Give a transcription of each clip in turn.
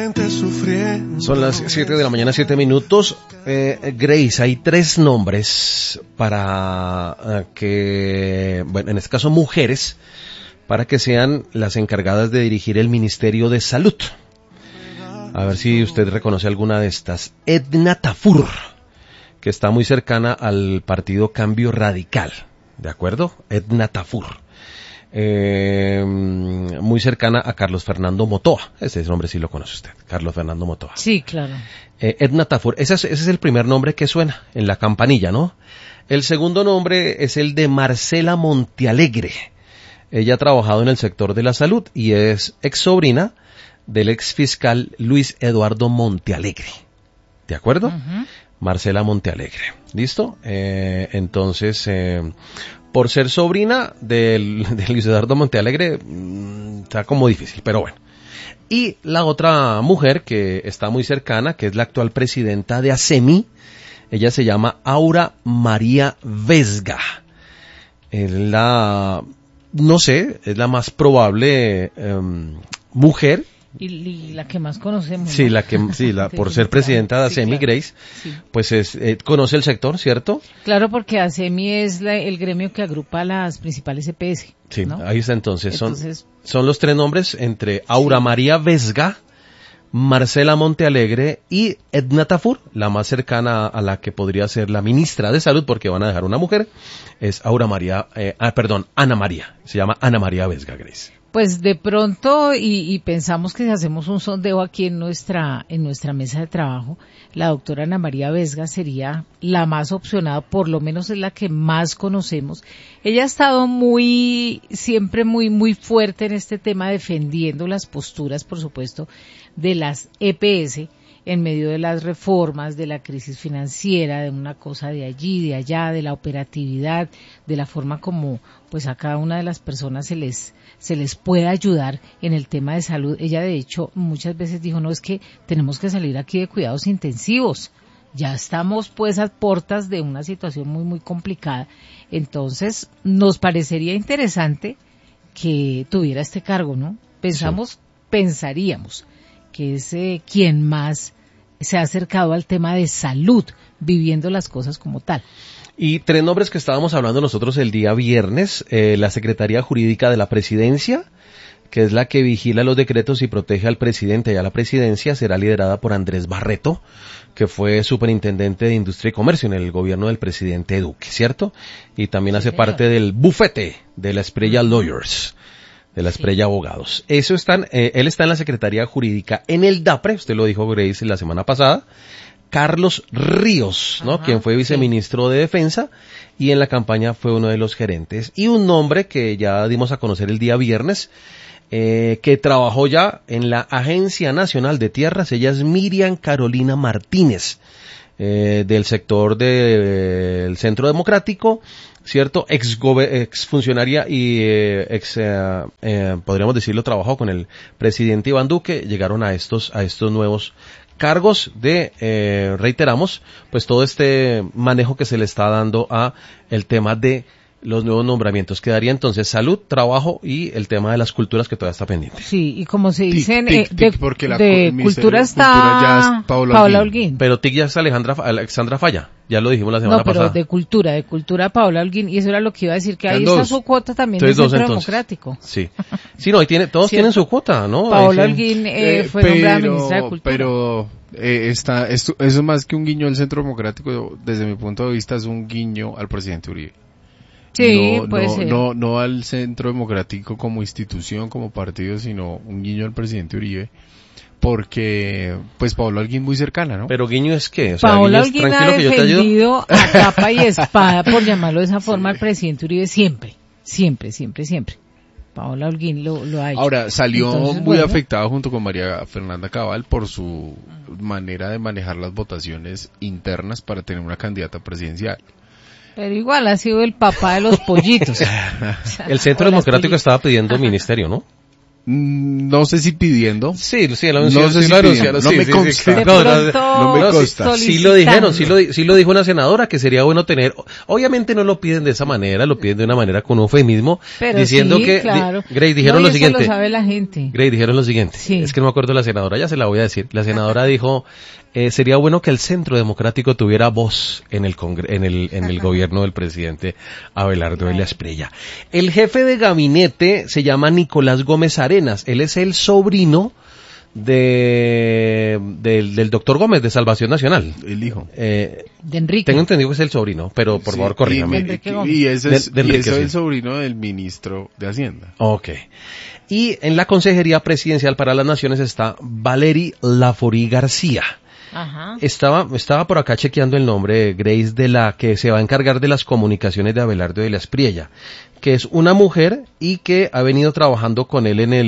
gente sufriendo. Son las 7 de la mañana, 7 minutos. Grace, hay 3 nombres para que, bueno, en este caso mujeres, para que sean las encargadas de dirigir el Ministerio de Salud. A ver si usted reconoce alguna de estas. Edna Tafur, que está muy cercana al partido Cambio Radical, ¿de acuerdo? Edna Tafur. Muy cercana a Carlos Fernando Motoa. Ese nombre sí lo conoce usted, Carlos Fernando Motoa. Sí, claro. Edna Tafur, ese es el primer nombre que suena en la campanilla, ¿no? El segundo nombre es el de Marcela Montealegre. Ella ha trabajado en el sector de la salud y es ex sobrina del ex fiscal Luis Eduardo Montealegre. ¿De acuerdo? Uh-huh. Marcela Montealegre. ¿Listo? Entonces, por ser sobrina de Luis Eduardo Montealegre, está como difícil, pero bueno. Y la otra mujer que está muy cercana, que es la actual presidenta de ASEMI, ella se llama Aura María Vesga. Es la, no sé, es la más probable mujer. Y la que más conocemos, ¿no? Sí, por ser presidenta de ASEMI, sí, claro. Grace, sí. Pues conoce el sector, ¿cierto? Claro, porque ASEMI es el gremio que agrupa las principales EPS. Sí, ¿no? Ahí está entonces. Son los 3 nombres entre Aura sí. María Vesga, Marcela Montealegre y Edna Tafur, la más cercana a la que podría ser la ministra de Salud, porque van a dejar una mujer, es Ana María, se llama Ana María Vesga, Grace. Pues de pronto, y pensamos que si hacemos un sondeo aquí en nuestra mesa de trabajo, la doctora Ana María Vesga sería la más opcionada, por lo menos es la que más conocemos. Ella ha estado siempre muy fuerte en este tema, defendiendo las posturas, por supuesto, de las EPS, en medio de las reformas, de la crisis financiera, de una cosa de allí, de allá, de la operatividad, de la forma como pues a cada una de las personas se les puede ayudar en el tema de salud. Ella de hecho muchas veces dijo, no, es que tenemos que salir aquí de cuidados intensivos, ya estamos pues a puertas de una situación muy complicada. Entonces nos parecería interesante que tuviera este cargo, ¿no? Pensaríamos que es quien más se ha acercado al tema de salud, viviendo las cosas como tal. Y 3 nombres que estábamos hablando nosotros el día viernes, la Secretaría Jurídica de la Presidencia, que es la que vigila los decretos y protege al presidente y a la presidencia, será liderada por Andrés Barreto, que fue superintendente de Industria y Comercio en el gobierno del presidente Duque, ¿cierto? Y también hace parte del bufete de la Esprella Lawyers, de la Esprella Abogados. Él está en la Secretaría Jurídica. En el DAPRE, usted lo dijo, Grace, la semana pasada, Carlos Ríos, ¿no? Quien fue viceministro de Defensa y en la campaña fue uno de los gerentes. Y un nombre que ya dimos a conocer el día viernes, que trabajó ya en la Agencia Nacional de Tierras, ella es Miriam Carolina Martínez, del sector del Centro Democrático, ¿cierto? Ex funcionaria y podríamos decirlo, trabajó con el presidente Iván Duque, llegaron a estos nuevos cargos de, reiteramos, pues todo este manejo que se le está dando a el tema de los nuevos nombramientos. Quedaría entonces salud, trabajo y el tema de las culturas, que todavía está pendiente. Sí, y como se dicen, porque de cultura está Paola Holguín. Pero TIC ya es Alexandra Falla, ya lo dijimos la semana pasada. No, pero de cultura Paola Holguín, y eso era lo que iba a decir, que ahí está su cuota también del Centro Democrático. Sí, no, todos tienen su cuota, ¿no? Paola Holguín fue nombrada ministra de Cultura. Pero eso es más que un guiño al Centro Democrático, desde mi punto de vista es un guiño al presidente Uribe. Sí, puede ser. No al Centro Democrático como institución, como partido, sino un guiño al presidente Uribe, porque pues Paola Holguín muy cercana, ¿no? Pero guiño es qué, o sea, Paola Holguín ha defendido a capa y espada, por llamarlo de esa forma, al presidente Uribe siempre. Paola Holguín lo ha hecho. Ahora, salió muy afectada junto con María Fernanda Cabal por su manera de manejar las votaciones internas para tener una candidata presidencial. Pero igual ha sido el papá de los pollitos. El Centro Democrático estaba pidiendo ministerio, ¿no? No sé si pidiendo. Sí, no sé si pidiendo. No me consta. No me consta. Sí lo dijeron, sí lo dijo una senadora que sería bueno tener. Obviamente no lo piden de esa manera, lo piden de una manera con un eufemismo, pero diciendo sí, que claro. Grace dijeron lo siguiente. Eso lo sabe la gente. Grace dijeron lo siguiente. Sí. Es que no me acuerdo de la senadora, ya se la voy a decir. La senadora dijo, sería bueno que el Centro Democrático tuviera voz en el gobierno del presidente Abelardo de la Espriella. El jefe de gabinete se llama Nicolás Gómez Arenas. Él es el sobrino del doctor Gómez de Salvación Nacional. El hijo. De Enrique. Tengo entendido que es el sobrino, pero por favor corríjame. Y ese es Enrique, el sobrino del ministro de Hacienda. Ok. Y en la Consejería Presidencial para las Naciones está Valery Laforí García. Ajá. Estaba por acá chequeando el nombre, Grace, de la que se va a encargar de las comunicaciones de Abelardo de la Espriella, que es una mujer y que ha venido trabajando con él en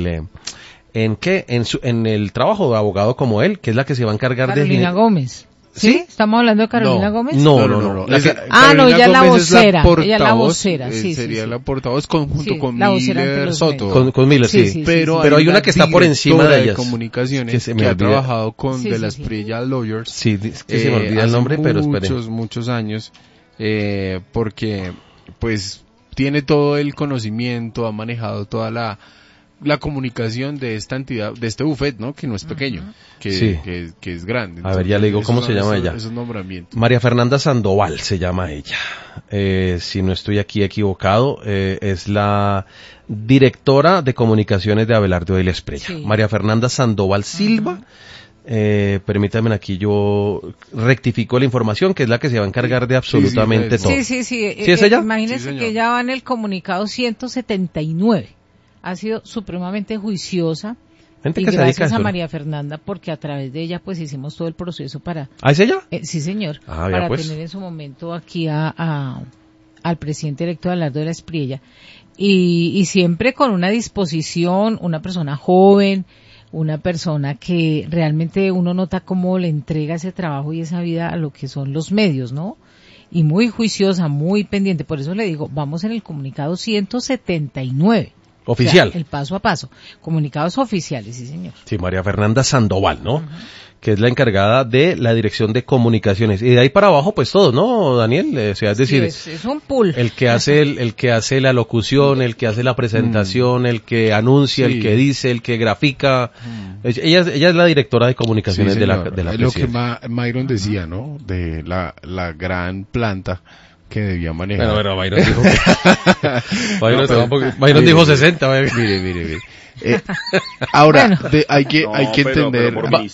el trabajo de abogado como él, que es la que se va a encargar Carolina Gómez. ¿Sí? ¿Estamos hablando de Carolina Gómez? No. Ella es la vocera. Ella es la vocera, sí. Sería la portavoz junto con Miller Soto. Con Miller, sí. Pero hay una que está por encima de ellas. Comunicaciones que ha trabajado con de la Espriella Lawyers. Sí, que se me olvida el nombre, pero espere. Muchos años, porque pues tiene todo el conocimiento, ha manejado toda la comunicación de esta entidad, de este bufet, ¿no? Que no es pequeño, que es grande. Entonces, a ver, ya le digo cómo se llama ella. Esos nombramientos. María Fernanda Sandoval se llama ella. Si no estoy aquí equivocado, es la directora de comunicaciones de Abelardo de la Espriella. Sí. María Fernanda Sandoval Silva. Permítanme aquí, yo rectifico la información, que es la que se va a encargar de absolutamente todo. Sí. ¿Sí es ella? Imagínense que ella va en el comunicado 179. Ha sido supremamente juiciosa. Gente y que gracias se a María Fernanda, porque a través de ella pues hicimos todo el proceso para... ¿Ah, es ella? Sí, señor. Para tener en su momento aquí al presidente electo Abelardo de la Espriella. Y siempre con una disposición, una persona joven, una persona que realmente uno nota cómo le entrega ese trabajo y esa vida a lo que son los medios, ¿no? Y muy juiciosa, muy pendiente. Por eso le digo, vamos en el comunicado 179. Oficial. O sea, el paso a paso. Comunicados oficiales, sí, señor. Sí, María Fernanda Sandoval, ¿no? Que es la encargada de la dirección de comunicaciones. Y de ahí para abajo, pues todo, ¿no, Daniel? O sea, es decir, es un pool. El que hace la locución, el que hace la presentación, el que anuncia, el que dice, el que grafica. Ella es la directora de comunicaciones de la es lo que Myron decía, ¿no? De la gran planta que debía manejar. Pero Byron dijo Byron dijo 60. Mire. Ahora, hay que entender,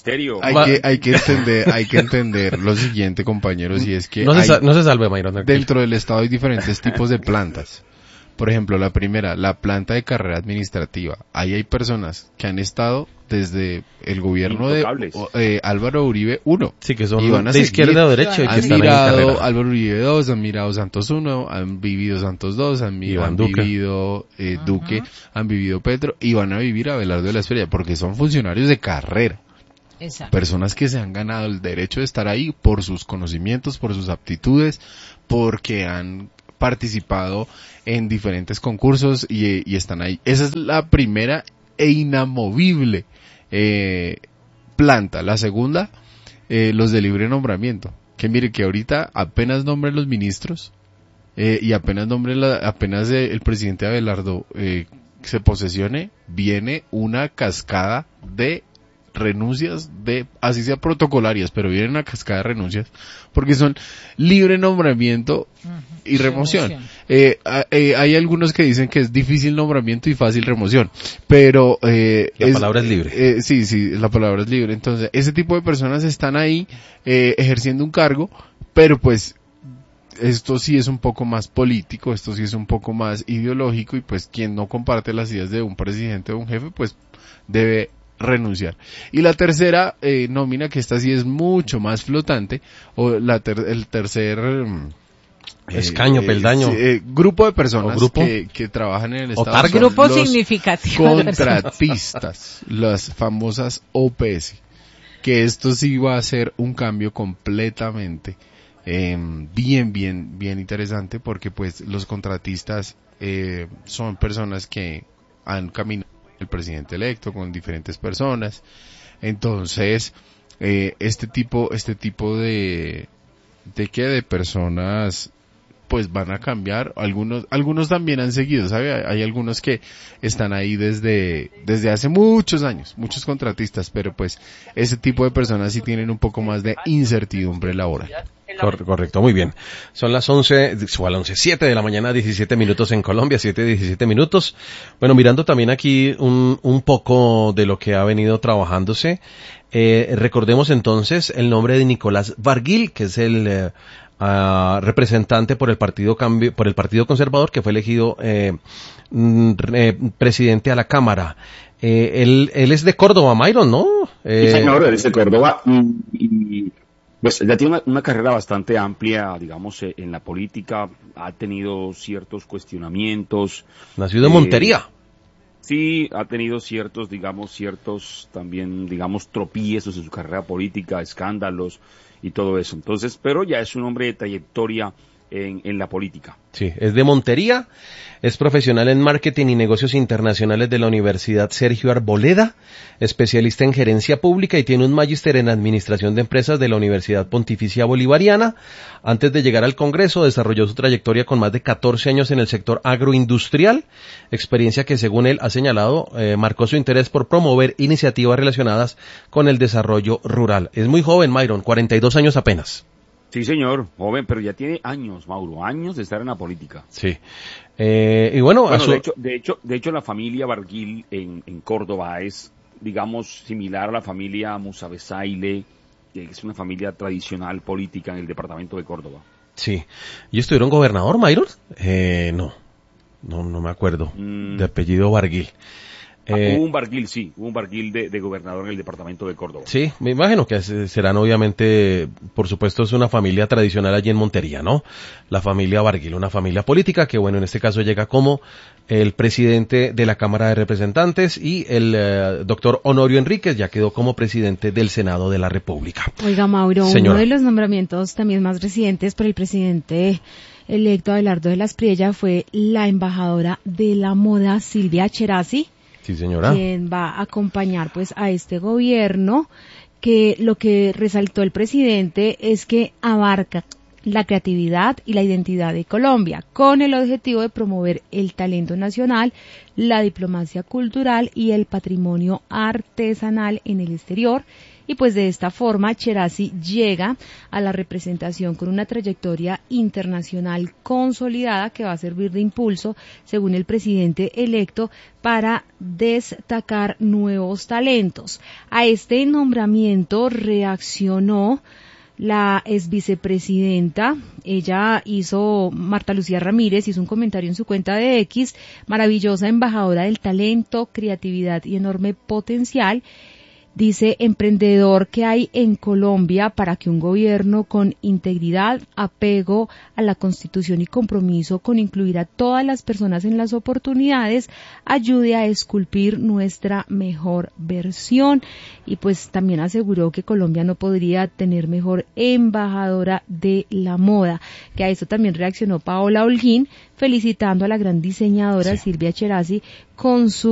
hay que entender lo siguiente, compañeros, y es que no se salve, Byron. Dentro del Estado hay diferentes tipos de plantas. Por ejemplo, la primera, la planta de carrera administrativa. Ahí hay personas que han estado desde el gobierno de Álvaro Uribe 1. Sí, que son de izquierda o derecha. Y que han mirado Álvaro Uribe 2, han mirado Santos 1, han vivido Santos 2, han vivido Duque, han vivido Petro y van a vivir Abelardo de la Espriella porque son funcionarios de carrera. Exacto. Personas que se han ganado el derecho de estar ahí por sus conocimientos, por sus aptitudes, porque han participado en diferentes concursos y están ahí. Esa es la primera e inamovible planta. La segunda, los de libre nombramiento. Que mire que ahorita apenas nombren los ministros y apenas el presidente Abelardo se posesione, viene una cascada de renuncias, así sea protocolarias, pero viene una cascada de renuncias, porque son libre nombramiento y remoción. Hay algunos que dicen que es difícil nombramiento y fácil remoción, pero la palabra es libre. Sí, la palabra es libre. Entonces, ese tipo de personas están ahí ejerciendo un cargo, pero pues esto sí es un poco más político, esto sí es un poco más ideológico, y pues quien no comparte las ideas de un presidente o un jefe, pues debe renunciar. Y la tercera nómina, que esta sí es mucho más flotante, o el tercer escaño, peldaño, grupo de personas que trabajan en el Estado, grupo significativo, contratistas, las famosas OPS, que esto sí va a ser un cambio completamente bien interesante, porque pues los contratistas son personas que han caminado el presidente electo, con diferentes personas. Entonces, este tipo de personas pues van a cambiar. Algunos también han seguido, ¿sabe? Hay algunos que están ahí desde hace muchos años, muchos contratistas, pero pues ese tipo de personas sí tienen un poco más de incertidumbre laboral. Correcto, muy bien. Son las 7 de la mañana, 17 minutos en Colombia, 7:17 minutos. Bueno, mirando también aquí un poco de lo que ha venido trabajándose, recordemos entonces el nombre de Nicolás Barguil, que es el representante por el Partido Conservador, que fue elegido presidente a la Cámara. Él es de Córdoba, Myron, ¿no? Sí, señor, él es de Córdoba y pues ya tiene una carrera bastante amplia, digamos, en la política. Ha tenido ciertos cuestionamientos. Nació de Montería. Sí, ha tenido ciertos también, digamos, tropiezos en su carrera política, escándalos y todo eso. Entonces, pero ya es un hombre de trayectoria en la política. Sí, es de Montería, es profesional en marketing y negocios internacionales de la Universidad Sergio Arboleda, especialista en gerencia pública y tiene un magíster en administración de empresas de la Universidad Pontificia Bolivariana. Antes de llegar al Congreso, desarrolló su trayectoria con más de 14 años en el sector agroindustrial, experiencia que, según él ha señalado, marcó su interés por promover iniciativas relacionadas con el desarrollo rural. Es muy joven, Myron, 42 años apenas. Sí, señor, joven, pero ya tiene años, Mauro, años de estar en la política. Sí. Y bueno, de hecho, la familia Barguil en Córdoba es, digamos, similar a la familia Musabesaile, que es una familia tradicional política en el departamento de Córdoba. Sí. ¿Y estuvieron gobernador, Myron? No me acuerdo. De apellido Barguil. Hubo un Barguil de gobernador en el departamento de Córdoba. Sí, me imagino que serán obviamente, por supuesto, es una familia tradicional allí en Montería, ¿no? La familia Barguil, una familia política que, bueno, en este caso llega como el presidente de la Cámara de Representantes y el doctor Honorio Enríquez ya quedó como presidente del Senado de la República. Oiga, Mauro, Señora. Uno de los nombramientos también más recientes por el presidente electo Abelardo de la Espriella fue la embajadora de la moda Silvia Cherasi. Sí, señora. Quien va a acompañar pues a este gobierno, que lo que resaltó el presidente es que abarca la creatividad y la identidad de Colombia, con el objetivo de promover el talento nacional, la diplomacia cultural y el patrimonio artesanal en el exterior. Y pues de esta forma Cherasi llega a la representación con una trayectoria internacional consolidada que va a servir de impulso, según el presidente electo, para destacar nuevos talentos. A este nombramiento reaccionó la ex vicepresidenta, Marta Lucía Ramírez, hizo un comentario en su cuenta de X: maravillosa embajadora del talento, creatividad y enorme potencial. Dice, emprendedor que hay en Colombia para que un gobierno con integridad, apego a la Constitución y compromiso con incluir a todas las personas en las oportunidades, ayude a esculpir nuestra mejor versión. Y pues también aseguró que Colombia no podría tener mejor embajadora de la moda. Que a eso también reaccionó Paola Holguín, felicitando a la gran diseñadora Silvia Cherasi con su